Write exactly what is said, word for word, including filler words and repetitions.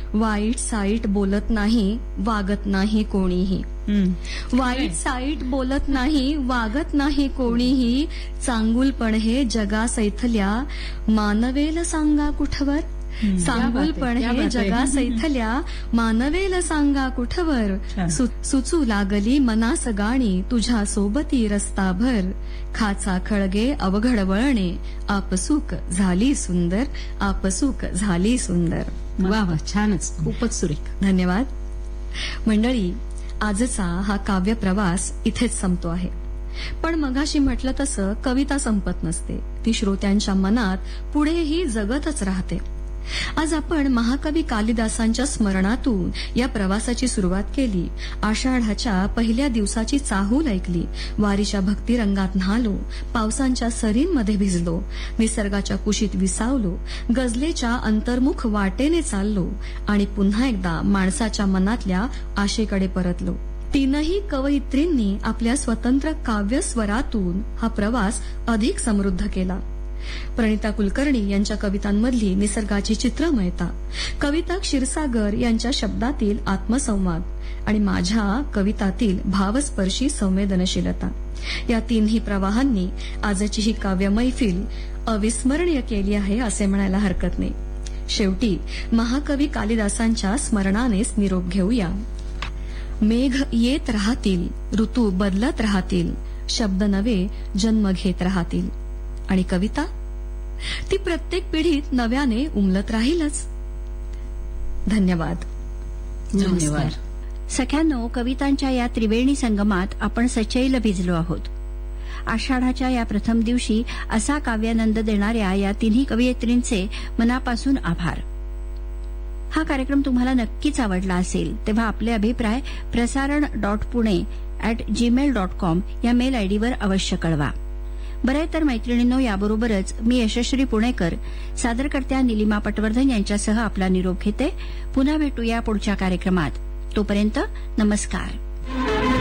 वाईट साईट बोलत नाही, वागत नाही कोणीही. वाईट साईट बोलत नाही, वागत नाही कोणीही. चांगुलपण हे जगा सैथल्या, मानवेल सांगा कुठवर. चांगुलपण हे जगा सैथल्या, मानवेल सांगा कुठवर. सुचू लागली मनास गाणी, तुझ्या सोबती रस्ताभर. खाचा खळगे अवघड वळणे, आपसूक झाली सुंदर, आपसूक झाली सुंदर. वा वा, छानच, खूपच सुरेख. धन्यवाद. मंडळी, आजचा हा काव्य प्रवास इथेच संपतो आहे. पण मगाशी म्हटलं तसं कविता संपत नसते, ती श्रोत्यांच्या मनात पुढेही जगतच राहते. आज आपण महाकवी कालिदासांच्या स्मरणातून या प्रवासाची सुरुवात केली. आषाढाच्या पहिल्या दिवसाची चाहूल ऐकली. वारीच्या भक्तिरंगात न्हालो, पावसांच्या सरींमध्ये भिजलो, निसर्गाच्या कुशीत विसावलो, गझलेच्या अंतर्मुख वाटेने चाललो आणि पुन्हा एकदा माणसाच्या मनातल्या आशेकडे परतलो. तीनही कवयित्रींनी आपल्या स्वतंत्र काव्य स्वरातून हा प्रवास अधिक समृद्ध केला. प्रणिता कुलकर्णी यांच्या कवितांमधली निसर्गाची चित्रमयता, कविता क्षीरसागर यांच्या शब्दातील आत्मसंवाद आणि माझ्या कवितातील भावस्पर्शी संवेदनशीलता, या तीनही प्रवाहांनी आजची ही काव्य मैफिल अविस्मरणीय केली आहे असे म्हणायला हरकत नाही. शेवटी महाकवी कालिदासांच्या स्मरणानेच निरोप घेऊया. मेघ येत राहतील, ऋतू बदलत राहतील, शब्द नवे जन्म घेत राहतील. आणि कविता, ती प्रत्येक पिढीत नव्याने उमलत राहीलच. धन्यवाद. धन्यवाद. सख्यांनो, कवितांच्या या त्रिवेणी संगमात आपण सचैल भिजलो आहोत. आषाढाच्या या प्रथम दिवशी असा काव्यानंद देणाऱ्या या तिन्ही कवयित्रींचे मनापासून आभार. हा कार्यक्रम तुम्हाला नक्कीच आवडला असेल तेव्हा आपले अभिप्राय प्रसारण dot Pune at Gmail dot com या मेल आयडीवर अवश्य कळवा. बरे तर मैत्रिणींनो, याबरोबरच मी यशश्री पुणेकर, सादरकर्त्या निलिमा पटवर्धन यांच्यासह आपला निरोप घेते. पुन्हा भेटूया पुढच्या कार्यक्रमात. तोपर्यंत नमस्कार.